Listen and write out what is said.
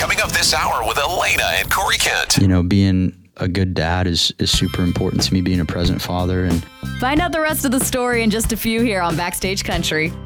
Coming up this hour with Elena and Corey Kent. You know, being a good dad is super important to me, being a present father. And find out the rest of the story in just a few here on Backstage Country.